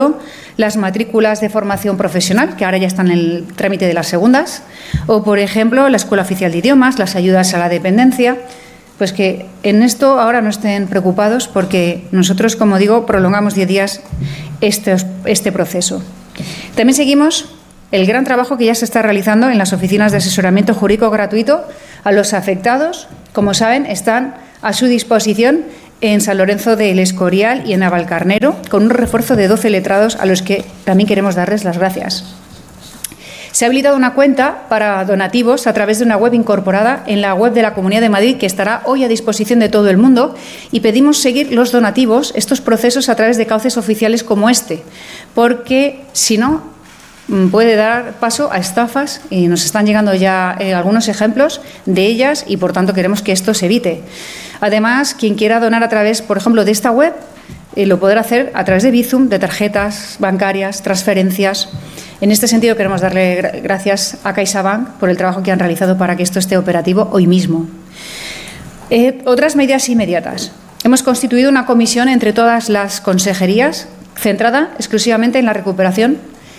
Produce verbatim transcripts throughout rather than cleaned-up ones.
las matrículas de formación profesional, que ahora ya están en el trámite de las segundas, o, por ejemplo, la Escuela Oficial de Idiomas, las ayudas a la dependencia. Pues que en esto ahora no estén preocupados, porque nosotros, como digo, prolongamos diez días este, este proceso. También seguimos el gran trabajo que ya se está realizando en las oficinas de asesoramiento jurídico gratuito a los afectados. Como saben, están a su disposición en San Lorenzo del Escorial y en Navalcarnero, con un refuerzo de doce letrados a los que también queremos darles las gracias. Se ha habilitado una cuenta para donativos a través de una web incorporada en la web de la Comunidad de Madrid, que estará hoy a disposición de todo el mundo, y pedimos seguir los donativos, estos procesos, a través de cauces oficiales como este, porque si no puede dar paso a estafas, y nos están llegando ya eh, algunos ejemplos de ellas, y por tanto queremos que esto se evite. Además, quien quiera donar a través, por ejemplo, de esta web, eh, lo podrá hacer a través de Bizum, de tarjetas bancarias, transferencias. En este sentido, queremos darle gracias a CaixaBank por el trabajo que han realizado para que esto esté operativo hoy mismo. Eh, otras medidas inmediatas. Hemos constituido una comisión entre todas las consejerías centrada exclusivamente en la recuperación,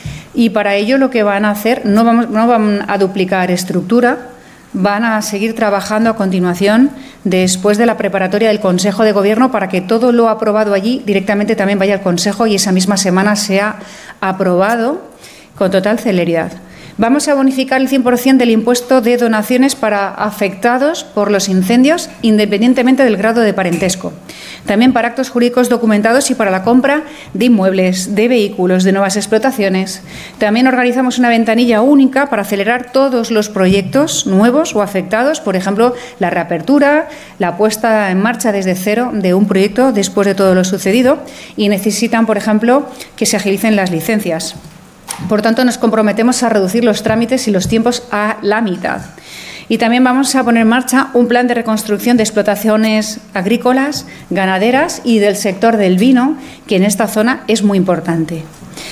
y para ello lo que van a hacer, no, vamos, no van a duplicar estructura, van a seguir trabajando a continuación después de la preparatoria del Consejo de Gobierno, para que todo lo aprobado allí directamente también vaya al Consejo y esa misma semana sea aprobado con total celeridad. Vamos a bonificar el cien por cien del impuesto de donaciones para afectados por los incendios, independientemente del grado de parentesco. También para actos jurídicos documentados y para la compra de inmuebles, de vehículos, de nuevas explotaciones. También organizamos una ventanilla única para acelerar todos los proyectos nuevos o afectados, por ejemplo, la reapertura, la puesta en marcha desde cero de un proyecto después de todo lo sucedido, y necesitan, por ejemplo, que se agilicen las licencias. Por tanto, nos comprometemos a reducir los trámites y los tiempos a la mitad. Y también vamos a poner en marcha un plan de reconstrucción de explotaciones agrícolas, ganaderas y del sector del vino, que en esta zona es muy importante.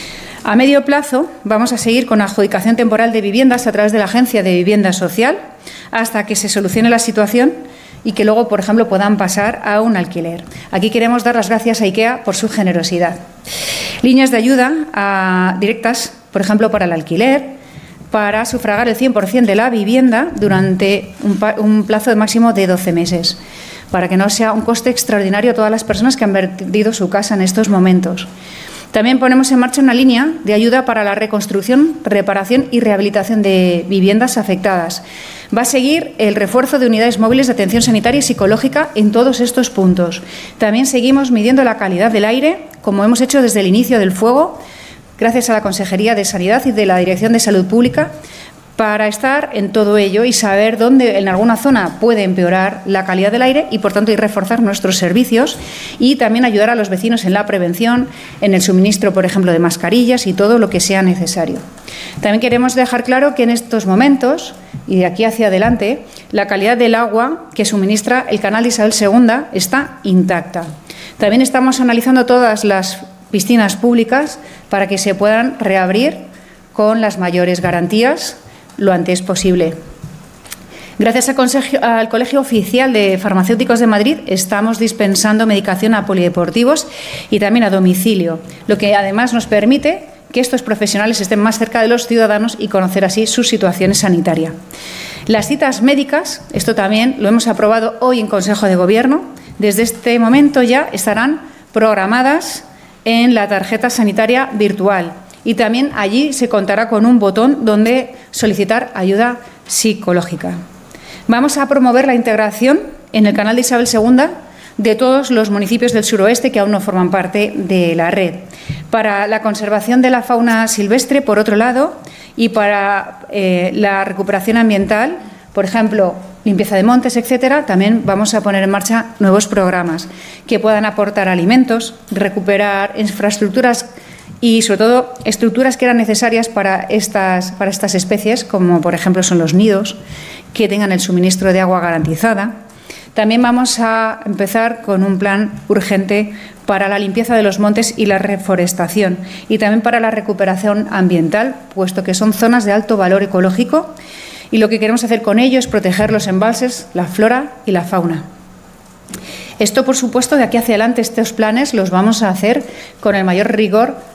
A medio plazo vamos a seguir con la adjudicación temporal de viviendas a través de la Agencia de Vivienda Social hasta que se solucione la situación y que luego, por ejemplo, puedan pasar a un alquiler. Aquí queremos dar las gracias a IKEA por su generosidad. Líneas de ayuda a, directas, por ejemplo, para el alquiler, para sufragar el cien por cien de la vivienda durante un, un plazo de máximo de doce meses, para que no sea un coste extraordinario a todas las personas que han perdido su casa en estos momentos. También ponemos en marcha una línea de ayuda para la reconstrucción, reparación y rehabilitación de viviendas afectadas. Va a seguir el refuerzo de unidades móviles de atención sanitaria y psicológica en todos estos puntos. También seguimos midiendo la calidad del aire, como hemos hecho desde el inicio del fuego, gracias a la Consejería de Sanidad y de la Dirección de Salud Pública, para estar en todo ello y saber dónde en alguna zona puede empeorar la calidad del aire y, por tanto, y reforzar nuestros servicios, y también ayudar a los vecinos en la prevención, en el suministro, por ejemplo, de mascarillas y todo lo que sea necesario. También queremos dejar claro que en estos momentos y de aquí hacia adelante la calidad del agua que suministra el canal de Isabel segunda está intacta. También estamos analizando todas las piscinas públicas para que se puedan reabrir con las mayores garantías lo antes posible. Gracias al Colegio Oficial de Farmacéuticos de Madrid estamos dispensando medicación a polideportivos y también a domicilio, lo que además nos permite que estos profesionales estén más cerca de los ciudadanos y conocer así su situación sanitaria. Las citas médicas, esto también lo hemos aprobado hoy en Consejo de Gobierno, desde este momento ya estarán programadas en la tarjeta sanitaria virtual. Y también allí se contará con un botón donde solicitar ayuda psicológica. Vamos a promover la integración en el canal de Isabel segunda de todos los municipios del suroeste que aún no forman parte de la red. Para la conservación de la fauna silvestre, por otro lado, y para eh, la recuperación ambiental, por ejemplo, limpieza de montes, etcétera, también vamos a poner en marcha nuevos programas que puedan aportar alimentos, recuperar infraestructuras y, sobre todo, estructuras que eran necesarias para estas, para estas especies, como por ejemplo son los nidos, que tengan el suministro de agua garantizada. También vamos a empezar con un plan urgente para la limpieza de los montes y la reforestación, y también para la recuperación ambiental, puesto que son zonas de alto valor ecológico, y lo que queremos hacer con ello es proteger los embalses, la flora y la fauna. Esto, por supuesto, de aquí hacia adelante, estos planes los vamos a hacer con el mayor rigor